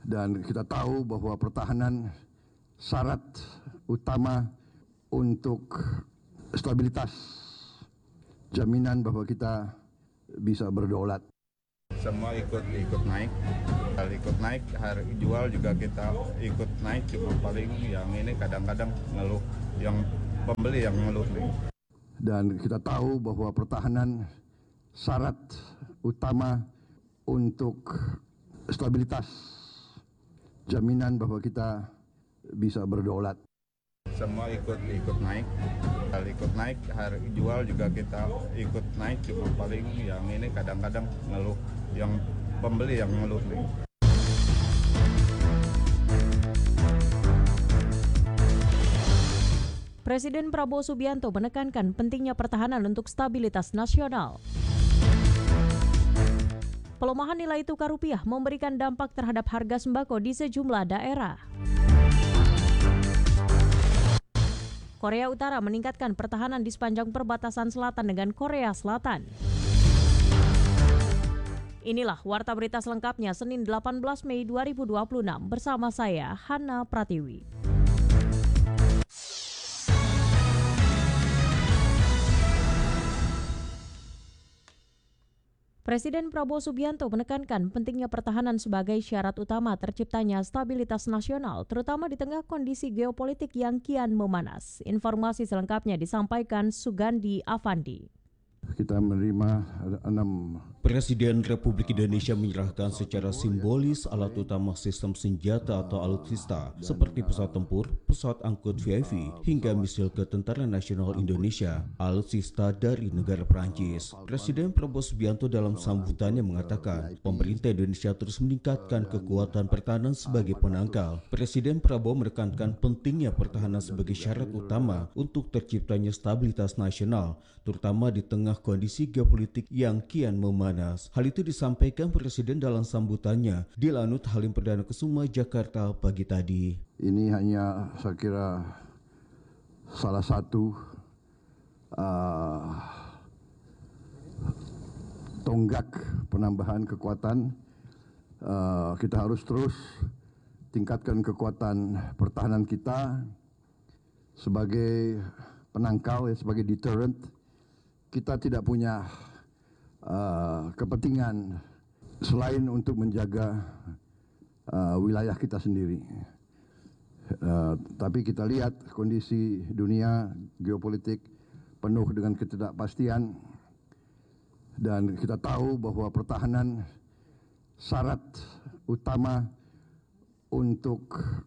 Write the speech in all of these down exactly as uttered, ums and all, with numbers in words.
Dan kita tahu bahwa pertahanan syarat utama untuk stabilitas, jaminan bahwa kita bisa berdaulat. Semua ikut ikut naik, kalau ikut naik hari jual juga kita ikut naik, cuma paling yang ini kadang-kadang ngeluh, yang pembeli yang ngeluh nih. Dan kita tahu bahwa pertahanan syarat utama untuk stabilitas, jaminan bahwa kita bisa berdaulat. Semua ikut ikut naik, kalau ikut naik hari jual juga kita ikut naik, cuma paling yang ini kadang-kadang ngeluh, yang pembeli yang ngeluh nih. Presiden Prabowo Subianto menekankan pentingnya pertahanan untuk stabilitas nasional. Pelemahan nilai tukar rupiah memberikan dampak terhadap harga sembako di sejumlah daerah. Korea Utara meningkatkan pertahanan di sepanjang perbatasan selatan dengan Korea Selatan. Inilah Warta Berita selengkapnya Senin delapan belas Mei dua ribu dua puluh enam bersama saya, Hana Pratiwi. Presiden Prabowo Subianto menekankan pentingnya pertahanan sebagai syarat utama terciptanya stabilitas nasional, terutama di tengah kondisi geopolitik yang kian memanas. Informasi selengkapnya disampaikan Sugandi Avandi. Kita menerima enam. Presiden Republik Indonesia menyerahkan secara simbolis alat utama sistem senjata atau alutsista seperti pesawat tempur, pesawat angkut V I V, hingga misil ke Tentara Nasional Indonesia, alutsista dari negara Prancis. Presiden Prabowo Subianto dalam sambutannya mengatakan pemerintah Indonesia terus meningkatkan kekuatan pertahanan sebagai penangkal. Presiden Prabowo menekankan pentingnya pertahanan sebagai syarat utama untuk terciptanya stabilitas nasional, terutama di tengah kondisi geopolitik yang kian memanas. Hal itu disampaikan Presiden dalam sambutannya di Lanut Halim Perdana Kusuma, Jakarta pagi tadi. Ini hanya saya kira salah satu uh, tonggak penambahan kekuatan. Uh, kita harus terus tingkatkan kekuatan pertahanan kita sebagai penangkal, ya, sebagai deterrent. Kita tidak punya uh, kepentingan selain untuk menjaga uh, wilayah kita sendiri. Uh, tapi kita lihat kondisi dunia geopolitik penuh dengan ketidakpastian, dan kita tahu bahwa pertahanan syarat utama untuk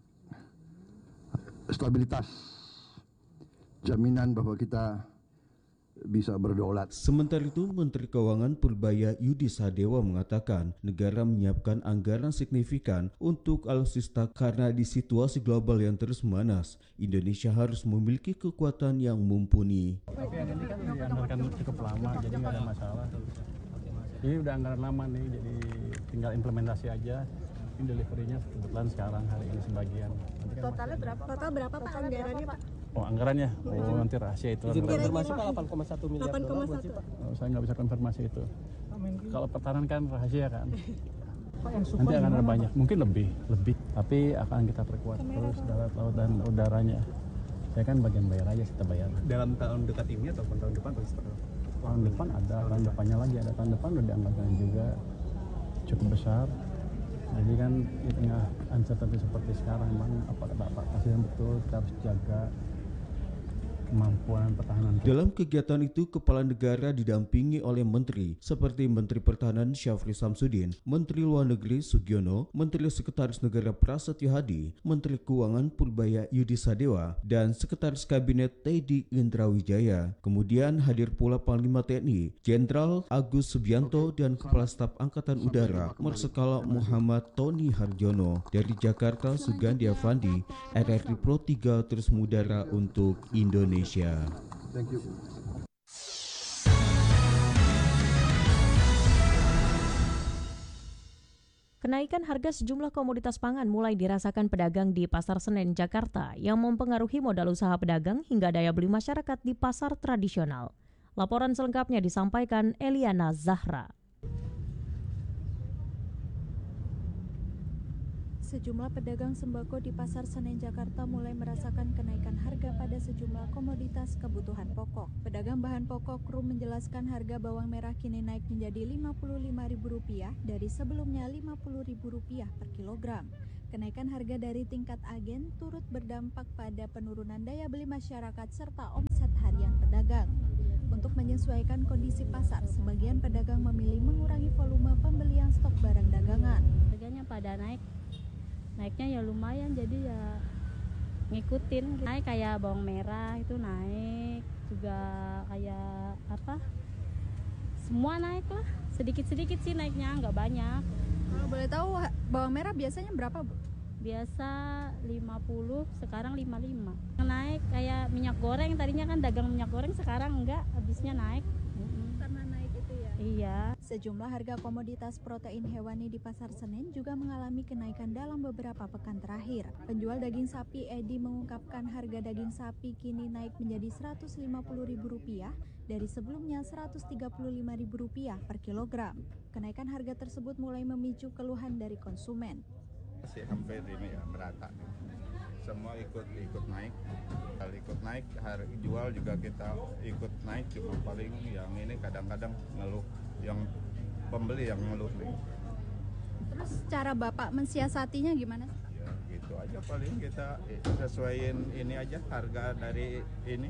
stabilitas, jaminan bahwa kita bisa berdaulat. Sementara itu, Menteri Keuangan Purbaya Yudi Sadewa mengatakan negara menyiapkan anggaran signifikan untuk alutsista karena di situasi global yang terus memanas, Indonesia harus memiliki kekuatan yang mumpuni. Tapi yang ini kan dianggarkan cukup lama, jadi nggak ada masalah. Jadi udah anggaran lama nih, jadi tinggal implementasi aja. Ini delivery-nya kebetulan sekarang hari ini sebagian. Kan totalnya berapa? Total berapa Pak anggarannya Pak? Oh anggarannya? Oh nanti rahasia itu. Izin konfirmasi Pak, delapan koma satu miliar dolar buat sih Pak? Oh, saya nggak bisa konfirmasi itu. Kalau pertahanan kan rahasia kan. Nanti akan ada banyak, mungkin lebih, lebih. Tapi akan kita perkuat terus darat, laut dan udaranya. Saya kan bagian bayar aja, kita bayar. Dalam tahun dekat ini atau tahun depan atau seperti apa? Tahun depan ada, tahun depannya lagi ada, tahun depan udah dianggarkan juga cukup besar. Jadi kan di tengah uncertainty seperti sekarang, memang apa kata Pak Presiden betul, kita harus jaga kemampuan pertahanan. Dalam kegiatan itu, Kepala Negara didampingi oleh Menteri seperti Menteri Pertahanan Syafri Samsudin, Menteri Luar Negeri Sugiono, Menteri Sekretaris Negara Prasetyo Hadi, Menteri Keuangan Purbaya Yudi Sadewa, dan Sekretaris Kabinet Teddy Indrawijaya. Kemudian hadir pula Panglima T N I, Jenderal Agus Subianto, dan Kepala Staf Angkatan Udara Marsikal Muhammad Tony Harjono. Dari Jakarta, Sugandi Avandi, R R I Pro tiga terus mengudara untuk Indonesia. Thank you. Kenaikan harga sejumlah komoditas pangan mulai dirasakan pedagang di Pasar Senen, Jakarta yang mempengaruhi modal usaha pedagang hingga daya beli masyarakat di pasar tradisional. Laporan selengkapnya disampaikan Eliana Zahra. Sejumlah pedagang sembako di Pasar Senen, Jakarta mulai merasakan kenaikan harga pada sejumlah komoditas kebutuhan pokok. Pedagang bahan pokok Krum menjelaskan harga bawang merah kini naik menjadi lima puluh lima ribu rupiah dari sebelumnya lima puluh ribu rupiah per kilogram. Kenaikan harga dari tingkat agen turut berdampak pada penurunan daya beli masyarakat serta omset harian pedagang. Untuk menyesuaikan kondisi pasar, sebagian pedagang memilih mengurangi volume pembelian stok barang dagangan. Harganya pada naik. Naiknya ya lumayan, jadi ya ngikutin. Naik kayak bawang merah itu naik, juga kayak apa, semua naik lah, sedikit-sedikit sih naiknya, nggak banyak. Kalau boleh tahu bawang merah biasanya berapa, Bu? Biasa lima puluh, sekarang lima puluh lima. Naik kayak minyak goreng, tadinya kan dagang minyak goreng, sekarang enggak, habisnya naik. Karena naik itu ya? Iya. Sejumlah harga komoditas protein hewani di Pasar Senen juga mengalami kenaikan dalam beberapa pekan terakhir. Penjual daging sapi Edi mengungkapkan harga daging sapi kini naik menjadi seratus lima puluh ribu rupiah dari sebelumnya seratus tiga puluh lima ribu rupiah per kilogram. Kenaikan harga tersebut mulai memicu keluhan dari konsumen. Masih hampir ini ya merata. Semua ikut ikut naik. Kalau ikut naik, harga jual juga kita ikut naik, cuma paling yang ini kadang-kadang ngeluh, yang pembeli yang ngeluh nih. Terus cara Bapak mensiasatinya gimana? Ya gitu aja, paling kita sesuaiin ini aja harga dari ini.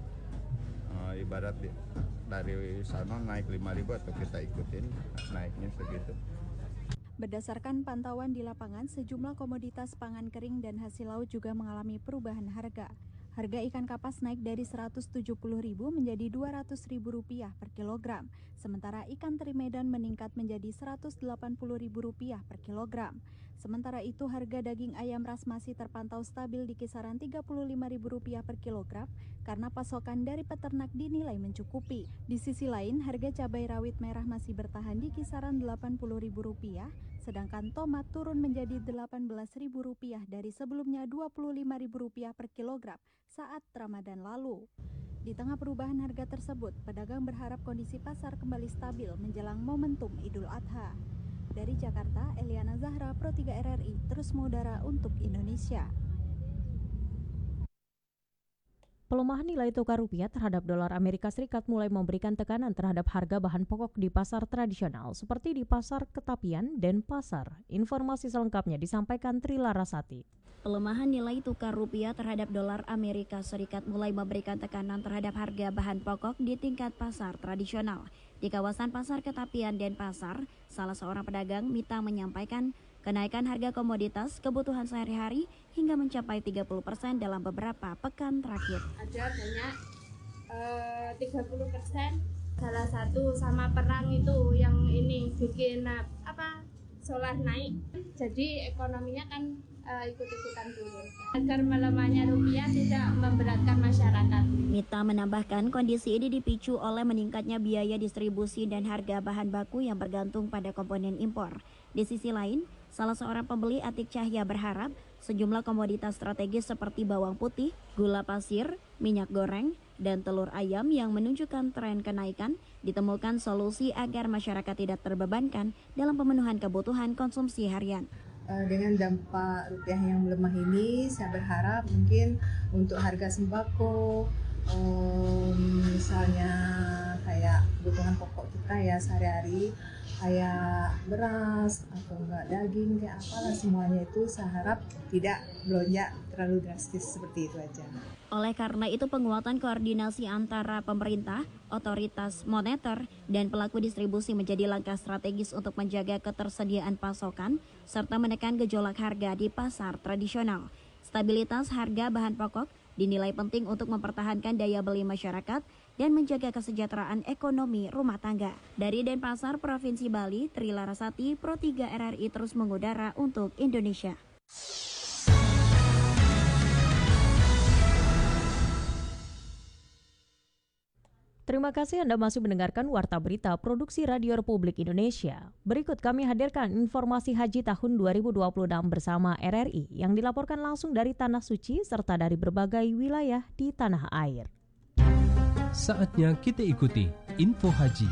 Uh, ibarat di, dari sana naik lima ribu atau kita ikutin naiknya segitu. Berdasarkan pantauan di lapangan, sejumlah komoditas pangan kering dan hasil laut juga mengalami perubahan harga. Harga ikan kapas naik dari seratus tujuh puluh ribu menjadi dua ratus ribu rupiah per kilogram. Sementara ikan teri Medan meningkat menjadi seratus delapan puluh ribu rupiah per kilogram. Sementara itu harga daging ayam ras masih terpantau stabil di kisaran tiga puluh lima ribu rupiah per kilogram karena pasokan dari peternak dinilai mencukupi. Di sisi lain, harga cabai rawit merah masih bertahan di kisaran delapan puluh ribu rupiah, sedangkan tomat turun menjadi delapan belas ribu rupiah dari sebelumnya dua puluh lima ribu rupiah per kilogram saat Ramadan lalu. Di tengah perubahan harga tersebut, pedagang berharap kondisi pasar kembali stabil menjelang momentum Idul Adha. Dari Jakarta, Eliana Zahra, Pro tiga R R I, terus mengudara untuk Indonesia. Pelemahan nilai tukar rupiah terhadap dolar Amerika Serikat mulai memberikan tekanan terhadap harga bahan pokok di pasar tradisional seperti di Pasar Ketapian dan Pasar. Informasi selengkapnya disampaikan Tri Larasati. Pelemahan nilai tukar rupiah terhadap dolar Amerika Serikat mulai memberikan tekanan terhadap harga bahan pokok di tingkat pasar tradisional. Di kawasan Pasar Ketapian dan Pasar, salah seorang pedagang, Mita, menyampaikan kenaikan harga komoditas kebutuhan sehari-hari hingga mencapai tiga puluh persen dalam beberapa pekan terakhir. Ada banyak uh, tiga puluh persen. Salah satu sama perang itu yang ini bikin apa solar naik. Jadi ekonominya kan uh, ikut-ikutan turun. Agar melemahnya rupiah tidak memberatkan masyarakat. Mita menambahkan kondisi ini dipicu oleh meningkatnya biaya distribusi dan harga bahan baku yang bergantung pada komponen impor. Di sisi lain, salah seorang pembeli, Atik Cahya, berharap sejumlah komoditas strategis seperti bawang putih, gula pasir, minyak goreng, dan telur ayam yang menunjukkan tren kenaikan ditemukan solusi agar masyarakat tidak terbebankan dalam pemenuhan kebutuhan konsumsi harian. Dengan dampak rupiah yang melemah ini, saya berharap mungkin untuk harga sembako, um, misalnya kayak kebutuhan pokok kita ya sehari-hari, kayak beras atau enggak daging kayak apalah semuanya itu saya harap tidak melonjak terlalu drastis seperti itu aja. Oleh karena itu penguatan koordinasi antara pemerintah, otoritas moneter, dan pelaku distribusi menjadi langkah strategis untuk menjaga ketersediaan pasokan serta menekan gejolak harga di pasar tradisional. Stabilitas harga bahan pokok dinilai penting untuk mempertahankan daya beli masyarakat dan menjaga kesejahteraan ekonomi rumah tangga. Dari Denpasar, Provinsi Bali, Tri Larasati, Pro tiga R R I terus mengudara untuk Indonesia. Terima kasih Anda masih mendengarkan Warta Berita Produksi Radio Republik Indonesia. Berikut kami hadirkan informasi haji tahun dua ribu dua puluh enam bersama R R I yang dilaporkan langsung dari Tanah Suci serta dari berbagai wilayah di tanah air. Saatnya kita ikuti info haji.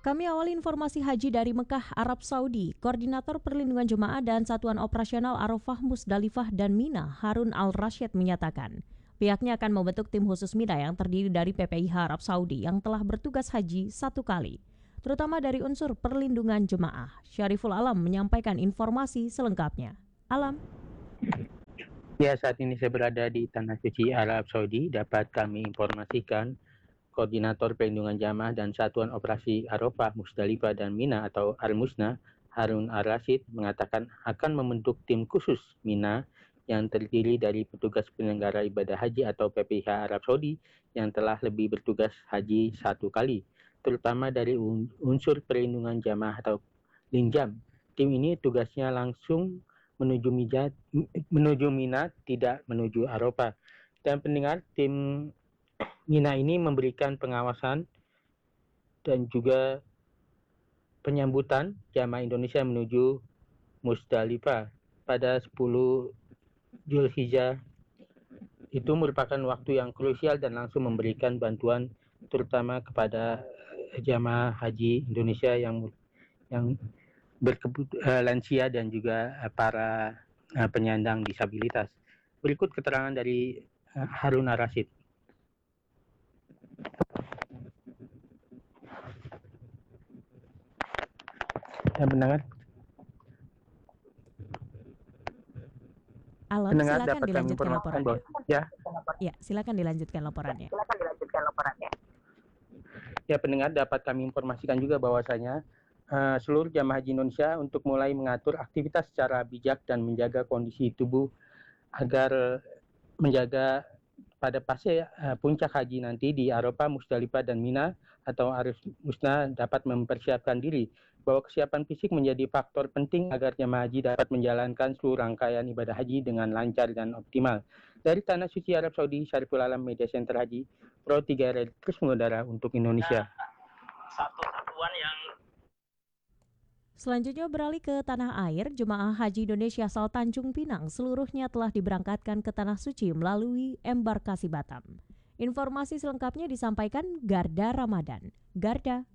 Kami awali informasi haji dari Mekah, Arab Saudi. Koordinator Perlindungan Jemaah dan Satuan Operasional Arafah, Musdalifah, dan Mina, Harun Al-Rashid menyatakan, pihaknya akan membentuk tim khusus Mina yang terdiri dari P P I H Arab Saudi yang telah bertugas haji satu kali, terutama dari unsur perlindungan jemaah. Syariful Alam menyampaikan informasi selengkapnya. Alam. Ya, saat ini saya berada di Tanah Suci Arab Saudi. Dapat kami informasikan, Koordinator Perlindungan Jamaah dan Satuan Operasi Arafah, Musdalifah, dan Mina atau Al-Musna, Harun Al-Rashid, mengatakan akan membentuk tim khusus Mina yang terdiri dari petugas penyelenggara ibadah haji atau P P I H Arab Saudi yang telah lebih bertugas haji satu kali, terutama dari unsur perlindungan jamaah atau Linjam. Tim ini tugasnya langsung menuju Mijat, menuju Mina, tidak menuju Arafah. Dan pendengar, tim Mina ini memberikan pengawasan dan juga penyambutan jamaah Indonesia menuju Musdalifah pada sepuluh Zulhijjah. Itu merupakan waktu yang krusial dan langsung memberikan bantuan terutama kepada jamaah haji Indonesia yang yang berkebutuhan lansia dan juga para uh, penyandang disabilitas. Berikut keterangan dari uh, Harun Al-Rashid. Ya, mendengar? Alam, Pendengar silakan dapat dilanjutkan kami laporannya. bahwa, ya. Ya, silakan dilanjutkan laporannya. Silakan dilanjutkan laporannya. Ya, pendengar dapat kami informasikan juga bahwasanya uh, seluruh jamaah haji Indonesia untuk mulai mengatur aktivitas secara bijak dan menjaga kondisi tubuh agar menjaga pada fase uh, puncak haji nanti di Arafah, Musdalifah, dan Mina atau Arif Musna dapat mempersiapkan diri bahwa kesiapan fisik menjadi faktor penting agar jemaah haji dapat menjalankan seluruh rangkaian ibadah haji dengan lancar dan optimal. Dari Tanah Suci Arab Saudi, Syariful Alam, Media Center Haji, Pro tiga R terus mengudara untuk Indonesia. Satu satuan yang Selanjutnya beralih ke tanah air, jemaah haji Indonesia asal Tanjung Pinang seluruhnya telah diberangkatkan ke Tanah Suci melalui embarkasi Batam. Informasi selengkapnya disampaikan Garda Ramadan. Garda.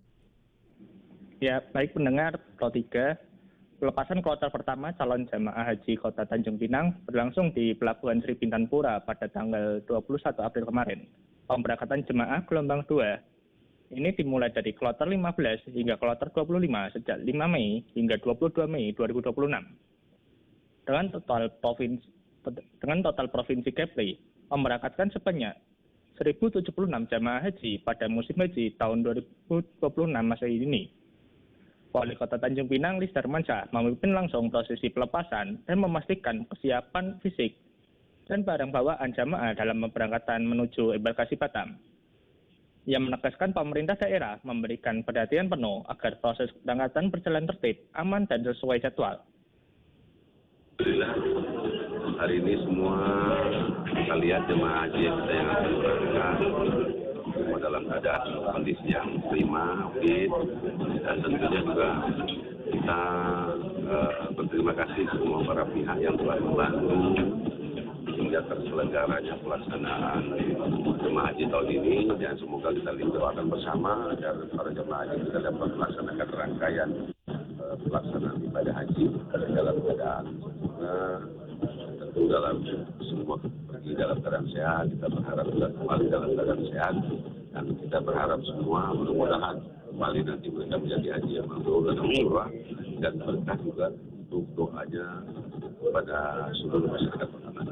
Ya, baik pendengar Pro tiga, pelepasan kloter pertama calon jemaah haji Kota Tanjung Pinang berlangsung di Pelabuhan Sri Bintangpura pada tanggal dua puluh satu April kemarin. Pemberangkatan jemaah gelombang dua ini dimulai dari kloter lima belas hingga kloter dua puluh lima sejak lima Mei hingga dua puluh dua Mei dua ribu dua puluh enam. Dengan total provinsi dengan total provinsi Kepri memberangkatkan sebanyak seribu tujuh puluh enam jemaah haji pada musim haji tahun dua ribu dua puluh enam Masehi ini. Wali Kota Tanjung Pinang, Lis Darmansyah, memimpin langsung prosesi pelepasan dan memastikan kesiapan fisik dan barang bawaan jamaah dalam pemberangkatan menuju embarkasi Batam. Ia menegaskan pemerintah daerah memberikan perhatian penuh agar proses keberangkatan berjalan tertib, aman, dan sesuai jadwal. Alhamdulillah, hari ini semua kita lihat jemaah haji kita yang akan berangkat semua dalam keadaan kondisi yang prima, fit, dan tentunya juga kita uh, berterima kasih semua para pihak yang telah membantu hingga terselenggaranya pelaksanaan jemaah haji tahun ini, dan semoga kita doakan bersama agar para jemaah haji kita dapat melaksanakan rangkaian uh, pelaksanaan ibadah haji dalam keadaan sempurna, tentu dalam semua pergi dalam keadaan sehat. Kita berharap juga kembali dalam keadaan sehat, dan kita berharap semua mudah-mudahan kembali nanti mereka menjadi haji yang mabrur dan umrah, dan berkah juga untuk doanya kepada seluruh masyarakat Kota Tanjung.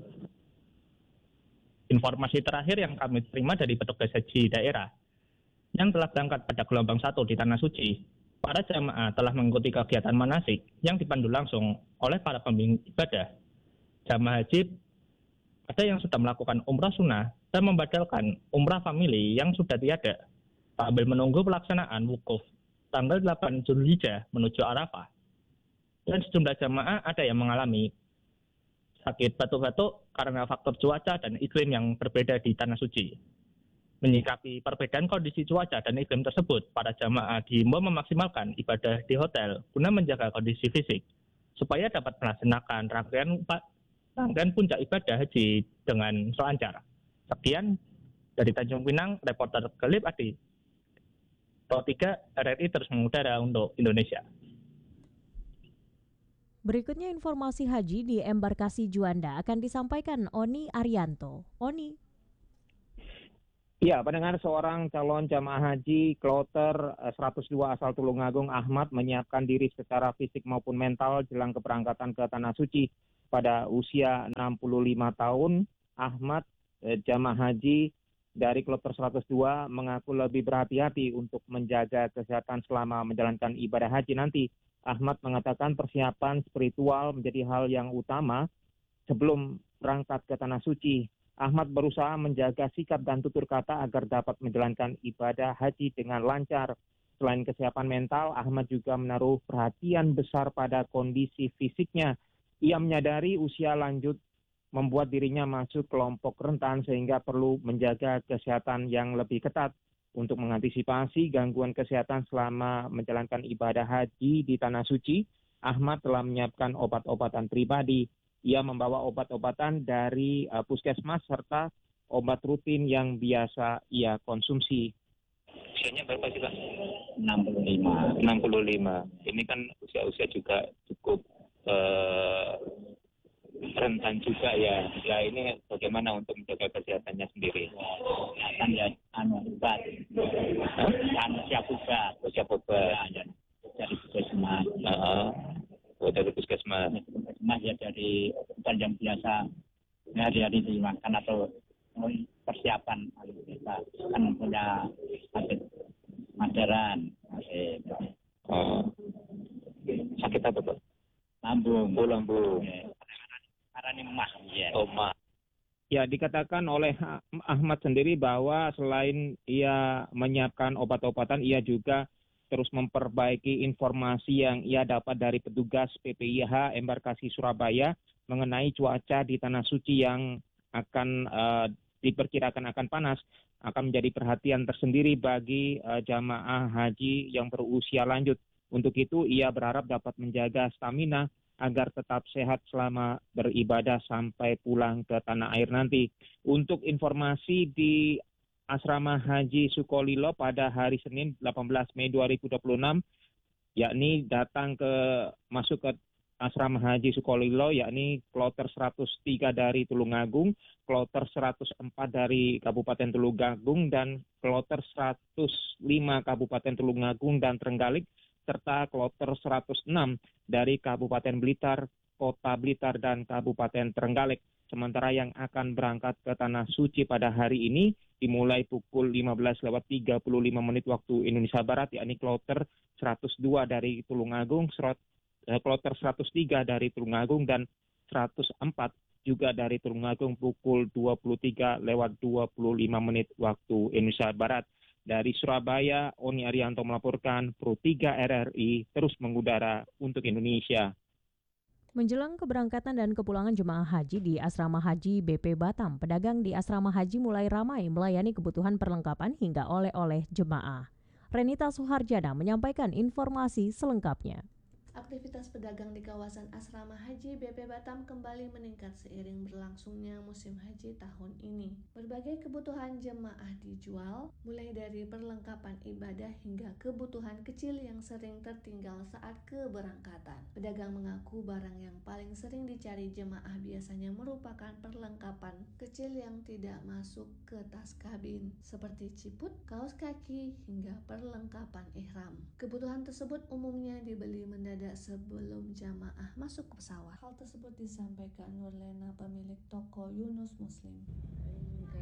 Informasi terakhir yang kami terima dari petugas haji daerah yang telah berangkat pada gelombang satu di Tanah Suci, para jamaah telah mengikuti kegiatan manasik yang dipandu langsung oleh para pembimbing ibadah. Jamaah haji ada yang sudah melakukan umrah sunnah dan membatalkan umrah famili yang sudah tiada, sambil menunggu pelaksanaan wukuf tanggal delapan Zulhijjah menuju Arafah. Dan sejumlah jamaah ada yang mengalami sakit batuk-batuk karena faktor cuaca dan iklim yang berbeda di Tanah Suci. Menyikapi perbedaan kondisi cuaca dan iklim tersebut, para jamaah diimbau memaksimalkan ibadah di hotel guna menjaga kondisi fisik, supaya dapat melaksanakan rangkaian, rangkaian puncak ibadah haji dengan selancar. Sekian dari Tanjung Pinang, reporter Gelip Adi. Kalau tiga, R R I terus mengudara untuk Indonesia. Berikutnya informasi haji di embarkasi Juanda akan disampaikan Oni Arianto. Oni. Ya, pendengar, seorang calon jamaah haji kloter seratus dua asal Tulungagung Ahmad menyiapkan diri secara fisik maupun mental jelang keberangkatan ke Tanah Suci. Pada usia enam puluh lima tahun, Ahmad eh, jamaah haji dari kloter seratus dua mengaku lebih berhati-hati untuk menjaga kesehatan selama menjalankan ibadah haji nanti. Ahmad mengatakan persiapan spiritual menjadi hal yang utama sebelum berangkat ke Tanah Suci. Ahmad berusaha menjaga sikap dan tutur kata agar dapat menjalankan ibadah haji dengan lancar. Selain kesiapan mental, Ahmad juga menaruh perhatian besar pada kondisi fisiknya. Ia menyadari usia lanjut membuat dirinya masuk kelompok rentan sehingga perlu menjaga kesehatan yang lebih ketat. Untuk mengantisipasi gangguan kesehatan selama menjalankan ibadah haji di Tanah Suci, Ahmad telah menyiapkan obat-obatan pribadi. Ia membawa obat-obatan dari uh, puskesmas serta obat rutin yang biasa ia konsumsi. Usianya berapa sih, Pak? enam puluh lima. enam puluh lima. Ini kan usia-usia juga cukup uh, rentan juga ya. Ya ini bagaimana untuk menjaga kesehatannya sendiri? Ya kan ya anu obat. Kan siap obat, siap obat. Ya, dari puskesmas. Heeh. Oh, dari puskesmas. Puskesmas ya dari obat yang biasa hari-hari dimakan atau persiapan kita kan punya habit madaran. Oh. Sakit apa, Pak? Lambung. Oh, lambung. Karena mah, ya. Oh, mah. Ya, dikatakan oleh Ahmad sendiri bahwa selain ia menyiapkan obat-obatan, ia juga terus memperbaiki informasi yang ia dapat dari petugas P P I H embarkasi Surabaya mengenai cuaca di Tanah Suci yang akan uh, diperkirakan akan panas, akan menjadi perhatian tersendiri bagi uh, jamaah haji yang berusia lanjut. Untuk itu, ia berharap dapat menjaga stamina agar tetap sehat selama beribadah sampai pulang ke tanah air nanti. Untuk informasi di Asrama Haji Sukolilo pada hari Senin delapan belas Mei dua ribu dua puluh enam, yakni datang ke masuk ke Asrama Haji Sukolilo, yakni kloter seratus tiga dari Tulungagung, kloter seratus empat dari Kabupaten Tulungagung, dan kloter seratus lima Kabupaten Tulungagung dan Trenggalek, serta kloter seratus enam dari Kabupaten Blitar, Kota Blitar, dan Kabupaten Trenggalek. Sementara yang akan berangkat ke Tanah Suci pada hari ini dimulai pukul lima belas lewat tiga puluh lima menit waktu Indonesia Barat, yakni kloter seratus dua dari Tulungagung, kloter seratus tiga dari Tulungagung, dan seratus empat juga dari Tulungagung pukul dua puluh tiga lewat dua puluh lima menit waktu Indonesia Barat. Dari Surabaya, Oni Arianto melaporkan, Pro tiga R R I terus mengudara untuk Indonesia. Menjelang keberangkatan dan kepulangan jemaah haji di Asrama Haji B P Batam, pedagang di Asrama Haji mulai ramai melayani kebutuhan perlengkapan hingga oleh-oleh jemaah. Renita Suharjana menyampaikan informasi selengkapnya. Aktivitas pedagang di kawasan Asrama Haji B P Batam kembali meningkat seiring berlangsungnya musim haji tahun ini. Berbagai kebutuhan jemaah dijual, mulai dari perlengkapan ibadah hingga kebutuhan kecil yang sering tertinggal saat keberangkatan. Pedagang mengaku barang yang paling sering dicari jemaah biasanya merupakan perlengkapan kecil yang tidak masuk ke tas kabin, seperti ciput, kaos kaki, hingga perlengkapan ihram. Kebutuhan tersebut umumnya dibeli mendadak sebelum jamaah masuk ke pesawat. Hal tersebut disampaikan Nurlena, pemilik toko Yunus Muslim.